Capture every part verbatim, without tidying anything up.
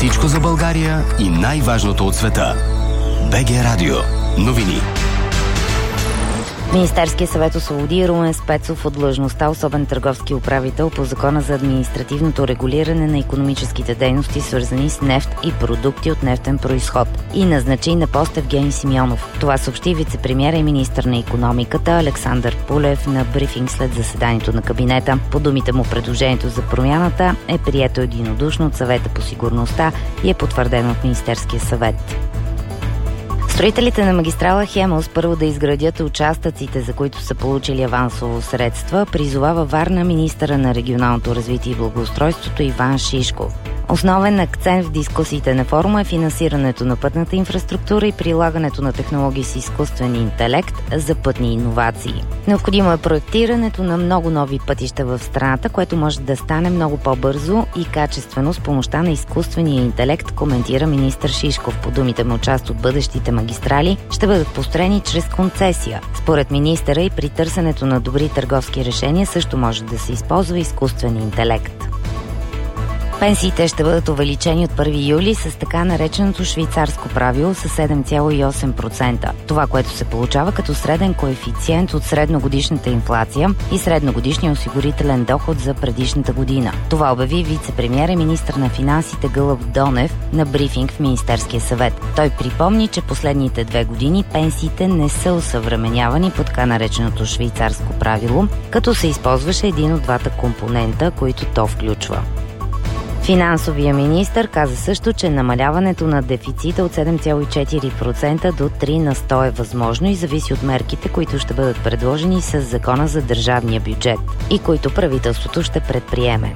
Всичко за България и най-важното от света. БГ Радио. Новини. Министерският съвет освободи Румен Спецов от длъжността особен търговски управител по Закона за административното регулиране на икономическите дейности, свързани с нефт и продукти от нефтен произход, и назначи на пост Евгений Симеонов. Това съобщи вицепремиера и министър на икономиката Александър Пулев на брифинг след заседанието на кабинета. По думите му, предложението за промяната е прието единодушно от Съвета по сигурността и е потвърдено от Министерския съвет. Строителите на магистрала Хемус първо да изградят участъците, за които са получили авансово средства, призовава Варна министъра на регионалното развитие и благоустройството Иван Шишков. Основен акцент в дискусиите на форума е финансирането на пътната инфраструктура и прилагането на технологии с изкуствен интелект за пътни иновации. Необходимо е проектирането на много нови пътища в страната, което може да стане много по-бързо и качествено с помощта на изкуствения интелект, коментира министър Шишков. По думите му, част от бъдещите магистрали ще бъдат построени чрез концесия. Според министъра и при търсенето на добри търговски решения също може да се използва изкуствен интелект. Пенсиите ще бъдат увеличени от първи юли с така нареченото швейцарско правило с седем цяло и осем процента. Това, което се получава като среден коефициент от средногодишната инфлация и средногодишния осигурителен доход за предишната година. Това обяви вицепремиер и министър на финансите Гълъб Донев на брифинг в Министерския съвет. Той припомни, че последните две години пенсиите не са осъвременявани по така нареченото швейцарско правило, като се използваше един от двата компонента, които то включва. Финансовия министър каза също, че намаляването на дефицита от седем цяло и четири процента до три на сто е възможно и зависи от мерките, които ще бъдат предложени с Закона за държавния бюджет и които правителството ще предприеме.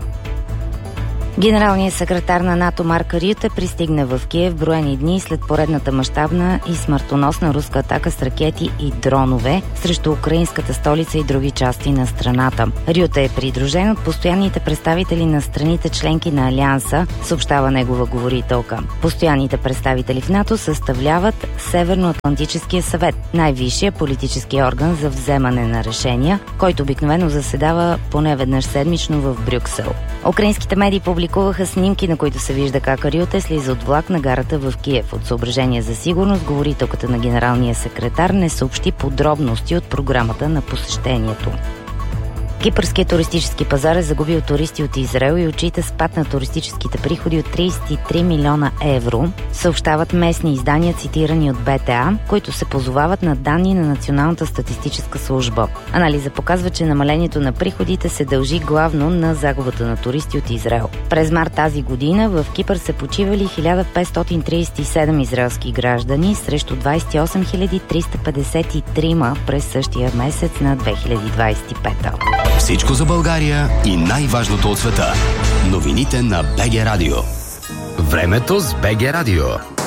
Генералният секретар на НАТО Марк Рюте пристигна в Киев броени дни след поредната мащабна и смъртоносна руска атака с ракети и дронове срещу украинската столица и други части на страната. Рюте е придружен от постоянните представители на страните членки на Алианса, съобщава негова говорителка. Постоянните представители в НАТО съставляват Северноатлантическия съвет, най-висшия политически орган за вземане на решения, който обикновено заседава поне веднъж седмично в Брюксел. Украинските медии публикуваха снимки, на които се вижда как Рюте слиза от влак на гарата в Киев. От съображение за сигурност, говорителката на генералния секретар не съобщи подробности от програмата на посещението. Кипърският туристически пазар е загубил туристи от Израел и отчита спад на туристическите приходи от тридесет и три милиона евро, съобщават местни издания, цитирани от БТА, които се позовават на данни на Националната статистическа служба. Анализа показва, че намалението на приходите се дължи главно на загубата на туристи от Израел. През март тази година в Кипър са почивали хиляда петстотин тридесет и седем израелски граждани срещу двадесет и осем хиляди триста петдесет и три през същия месец на две хиляди двадесет и пета. Всичко за България и най-важното от света. Новините на БГ Радио. Времето с БГ Радио.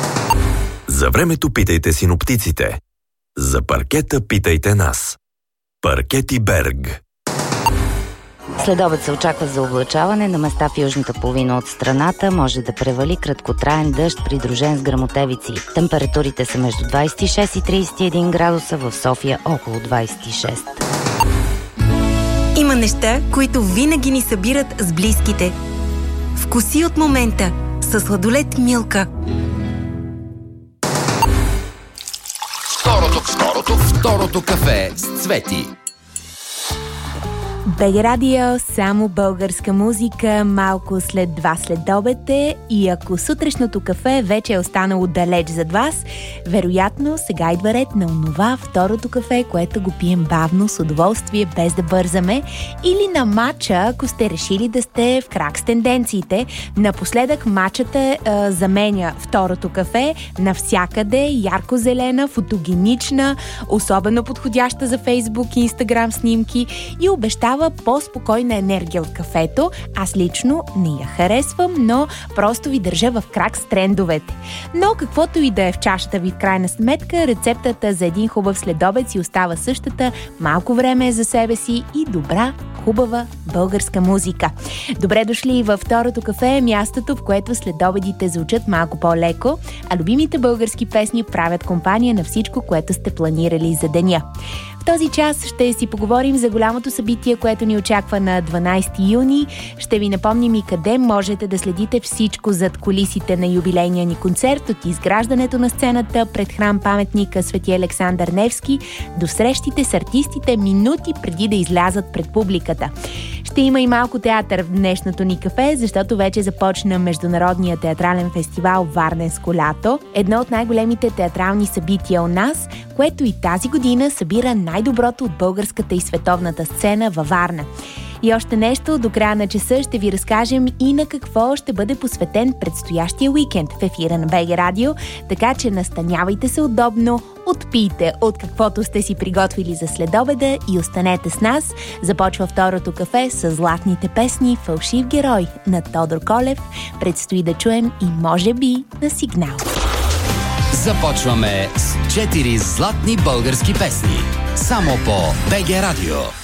За времето питайте синоптиците. За паркета питайте нас. Паркети Берг. Следобед се очаква за облачаване, на места в южната половина от страната може да превали краткотраен дъжд, придружен с гръмотевици. Температурите са между двадесет и шест и тридесет и един градуса, в София около двадесет и шест. Има неща, които винаги ни събират с близките. Вкуси от момента със сладолед Милка. Второто, второто, второто кафе с Цвети. БГ Радио, само българска музика, малко след два следобед е, и ако сутрешното кафе вече е останало далеч зад вас, вероятно сега идва ред на онова второто кафе, което го пием бавно, с удоволствие, без да бързаме, или на матча, ако сте решили да сте в крак с тенденциите. Напоследък матчата е, заменя второто кафе навсякъде, ярко-зелена, фотогенична, особено подходяща за Фейсбук и Инстаграм снимки и обещава по-спокойна енергия от кафето. Аз лично не я харесвам, но просто ви държа в крак с трендовете. Но каквото и да е в чашата ви в крайна сметка, рецептата за един хубав следобед си остава същата. Малко време е за себе си и добра, хубава българска музика. Добре дошли във второто кафе, мястото, в което следобедите звучат малко по-леко, а любимите български песни правят компания на всичко, което сте планирали за деня. В този час ще си поговорим за голямото събитие, което ни очаква на дванайсети юни. Ще ви напомним и къде можете да следите всичко зад кулисите на юбилейния ни концерт, от изграждането на сцената пред храм-паметника Свети Александър Невски до срещите с артистите минути преди да излязат пред публиката. Ще има и малко театър в днешното ни кафе, защото вече започна Международния театрален фестивал Варненско лято, едно от най-големите театрални събития у нас, което и тази година събира най-доброто от българската и световната сцена във Варна. И още нещо, до края на часа ще ви разкажем и на какво ще бъде посветен предстоящия уикенд в ефира на БГ Радио, така че настанявайте се удобно, отпийте от каквото сте си приготвили за следобеда и останете с нас. Започва второто кафе с златните песни "Фалшив герой" на Тодор Колев. Предстои да чуем и може би на Сигнал. Започваме с четири златни български песни. Само по БГ Радио.